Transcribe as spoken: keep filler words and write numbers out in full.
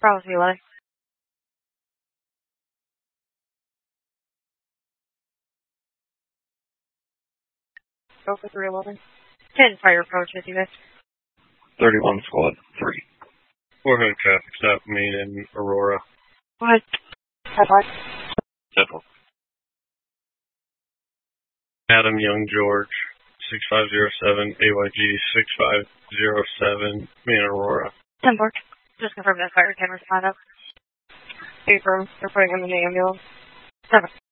Bravo eleven. Go for three eleven. ten fire approach with you guys. thirty-one squad three. Four-hundred traffic stop main in Aurora. Go ahead. High five. Central. Adam Young George, six five zero seven, A Y G six five zero seven, main Aurora. ten four. Just confirm that fire camera's not up. Confirm. They're putting him in the ambulance. Seven.